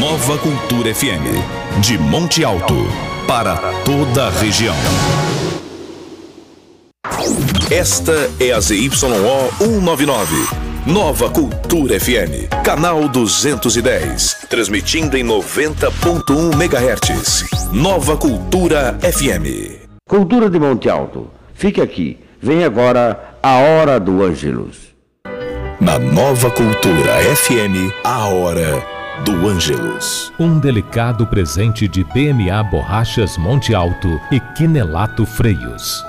Nova Cultura FM, de Monte Alto, para toda a região. Esta é a ZYO 199, Nova Cultura FM, canal 210, transmitindo em 90.1 MHz. Nova Cultura FM. Cultura de Monte Alto, fique aqui, vem agora a Hora do Ângelus. Na Nova Cultura FM, a Hora do Ângelus. Um delicado presente de PMA Borrachas Monte Alto e Quinelato Freios.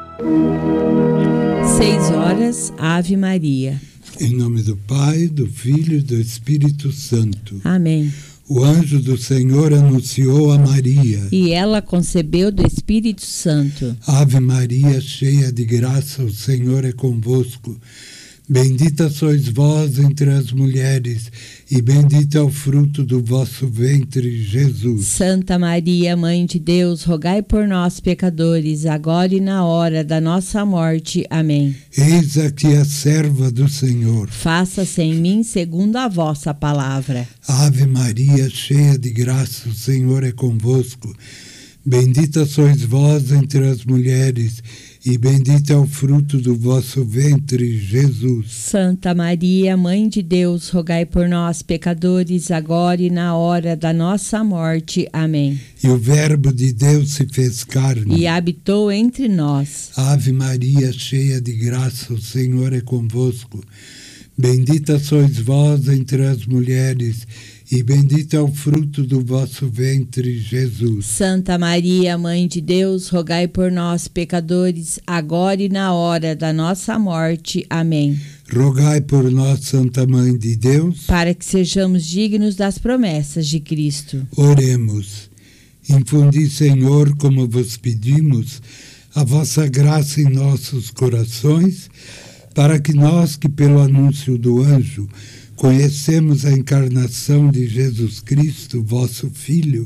6h, Ave Maria. Em nome do Pai, do Filho e do Espírito Santo. Amém. O anjo do Senhor anunciou a Maria. E ela concebeu do Espírito Santo. Ave Maria, cheia de graça, o Senhor é convosco. Bendita sois vós entre as mulheres, e bendito é o fruto do vosso ventre, Jesus. Santa Maria, Mãe de Deus, rogai por nós, pecadores, agora e na hora da nossa morte. Amém. Eis aqui a serva do Senhor. Faça-se em mim segundo a vossa palavra. Ave Maria, cheia de graça, o Senhor é convosco. Bendita sois vós entre as mulheres, e bendito é o fruto do vosso ventre, Jesus. Santa Maria, Mãe de Deus, rogai por nós, pecadores, agora e na hora da nossa morte. Amém. E o Verbo de Deus se fez carne e habitou entre nós. Ave Maria, cheia de graça, o Senhor é convosco. Bendita sois vós entre as mulheres, e bendito é o fruto do vosso ventre, Jesus. Santa Maria, Mãe de Deus, rogai por nós, pecadores, agora e na hora da nossa morte. Amém. Rogai por nós, Santa Mãe de Deus, para que sejamos dignos das promessas de Cristo. Oremos. Infundi, Senhor, como vos pedimos, a vossa graça em nossos corações, para que nós que pelo anúncio do anjo conhecemos a encarnação de Jesus Cristo, vosso Filho,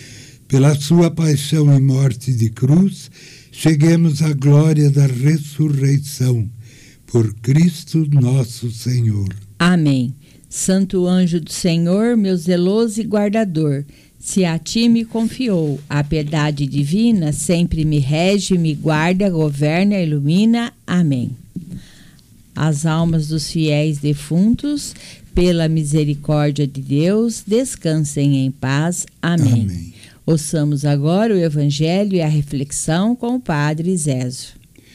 pela sua paixão e morte de cruz, cheguemos à glória da ressurreição, por Cristo nosso Senhor. Amém. Santo anjo do Senhor, meu zeloso e guardador, se a ti me confiou a piedade divina, sempre me rege, me guarda, governa, ilumina. Amém. As almas dos fiéis defuntos, pela misericórdia de Deus, descansem em paz. Amém. Amém. Ouçamos agora o Evangelho e a reflexão com o Padre Zézio.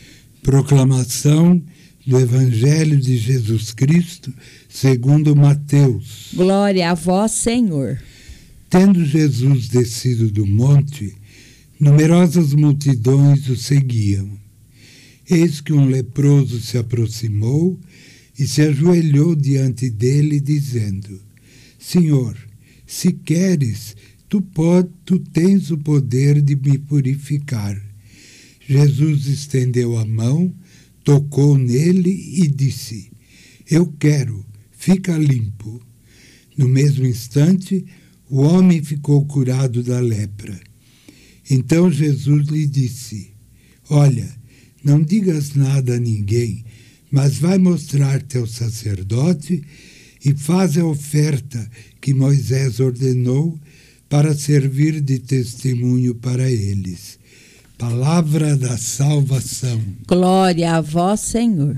Proclamação do Evangelho de Jesus Cristo, segundo Mateus. Glória a vós, Senhor. Tendo Jesus descido do monte, numerosas multidões o seguiam. Eis que um leproso se aproximou e se ajoelhou diante dele, dizendo: Senhor, se queres, tu tens o poder de me purificar. Jesus estendeu a mão, tocou nele e disse: Eu quero, fica limpo. No mesmo instante, o homem ficou curado da lepra. Então Jesus lhe disse: Olha, não digas nada a ninguém, mas vai mostrar-te ao sacerdote e faz a oferta que Moisés ordenou para servir de testemunho para eles. Palavra da salvação. Glória a vós, Senhor.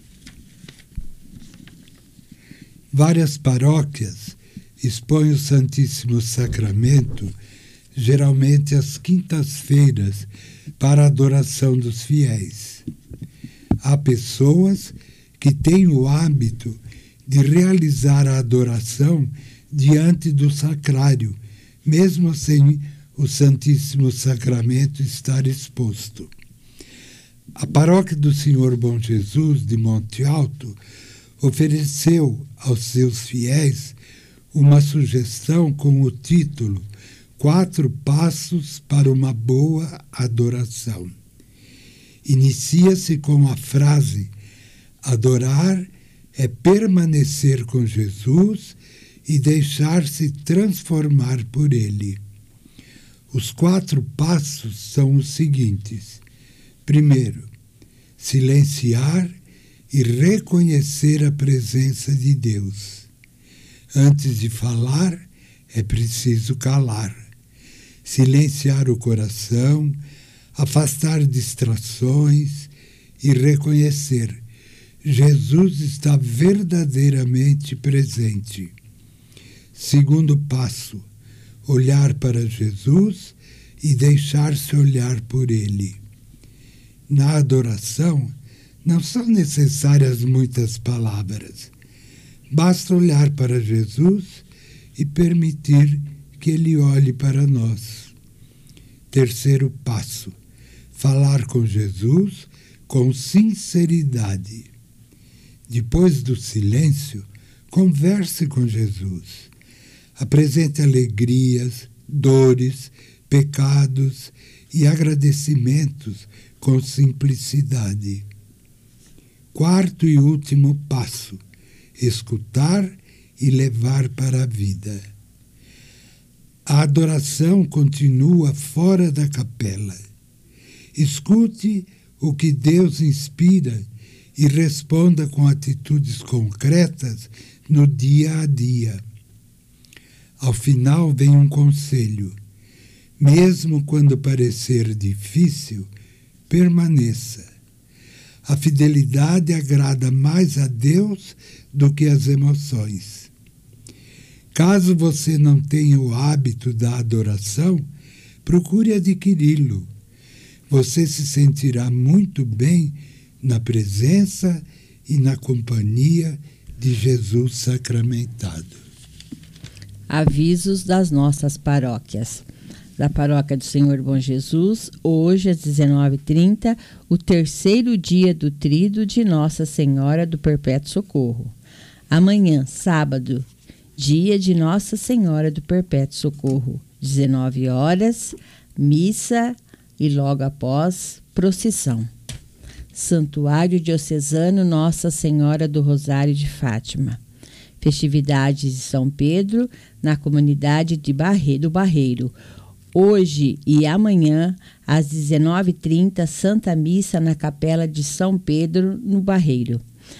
Várias paróquias expõem o Santíssimo Sacramento, geralmente às quintas-feiras, para a adoração dos fiéis. Há pessoas que têm o hábito de realizar a adoração diante do sacrário, mesmo sem o Santíssimo Sacramento estar exposto. A Paróquia do Senhor Bom Jesus, de Monte Alto, ofereceu aos seus fiéis uma sugestão com o título 4 Passos para uma Boa Adoração. Inicia-se com a frase: adorar é permanecer com Jesus e deixar-se transformar por Ele. Os 4 passos são os seguintes. Primeiro, silenciar e reconhecer a presença de Deus. Antes de falar, É preciso calar, silenciar o coração, afastar distrações e reconhecer: Jesus está verdadeiramente presente. Segundo passo, olhar para Jesus e deixar-se olhar por Ele. Na adoração, não são necessárias muitas palavras. Basta olhar para Jesus e permitir que Ele olhe para nós. Terceiro passo, falar com Jesus com sinceridade. Depois do silêncio, converse com Jesus. Apresente alegrias, dores, pecados e agradecimentos com simplicidade. Quarto e último passo, escutar e levar para a vida. A adoração continua fora da capela. Escute o que Deus inspira e responda com atitudes concretas no dia a dia. Ao final vem um conselho: mesmo quando parecer difícil, permaneça. A fidelidade agrada mais a Deus do que as emoções. Caso você não tenha o hábito da adoração, procure adquiri-lo. Você se sentirá muito bem na presença e na companhia de Jesus sacramentado. Avisos das nossas paróquias. Da Paróquia do Senhor Bom Jesus, hoje às 19h30, o terceiro dia do Tríduo de Nossa Senhora do Perpétuo Socorro. Amanhã, sábado, dia de Nossa Senhora do Perpétuo Socorro, 19 horas, missa e logo após, procissão. Santuário Diocesano Nossa Senhora do Rosário de Fátima. Festividades de São Pedro na comunidade do Barreiro. Hoje e amanhã, às 19h30, Santa Missa na Capela de São Pedro, no Barreiro.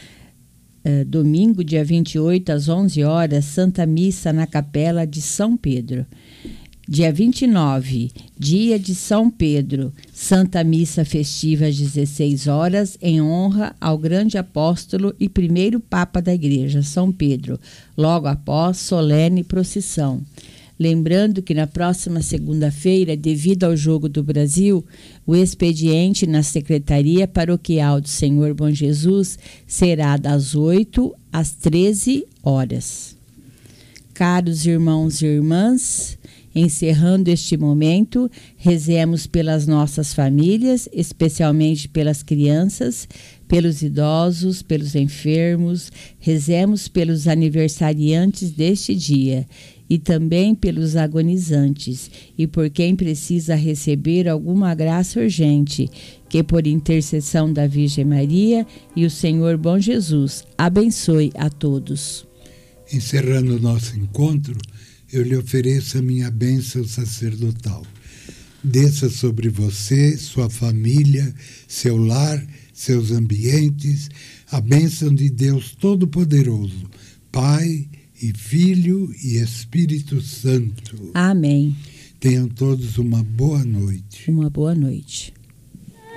Domingo, dia 28, às 11 horas, Santa Missa na Capela de São Pedro. Dia 29, dia de São Pedro, Santa Missa festiva às 16 horas, em honra ao grande apóstolo e primeiro Papa da Igreja, São Pedro. Logo após, solene procissão. Lembrando que na próxima segunda-feira, devido ao Jogo do Brasil, o expediente na Secretaria Paroquial do Senhor Bom Jesus será das 8 às 13 horas. Caros irmãos e irmãs, encerrando este momento, rezemos pelas nossas famílias, especialmente pelas crianças, pelos idosos, pelos enfermos, rezemos pelos aniversariantes deste dia e também pelos agonizantes e por quem precisa receber alguma graça urgente, que por intercessão da Virgem Maria e o Senhor Bom Jesus abençoe a todos. Encerrando o nosso encontro, eu lhe ofereço a minha bênção sacerdotal. Desça sobre você, sua família, seu lar, seus ambientes, a bênção de Deus Todo-Poderoso, Pai e Filho e Espírito Santo. Amém. Tenham todos uma boa noite. Uma boa noite.